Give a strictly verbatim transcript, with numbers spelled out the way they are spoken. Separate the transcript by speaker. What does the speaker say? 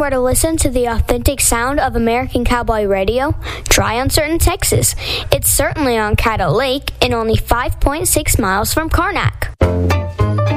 Speaker 1: where to listen to the authentic sound of American Cowboy Radio? Try Uncertain, Texas. It's certainly on Caddo Lake and only five point six miles from Karnak.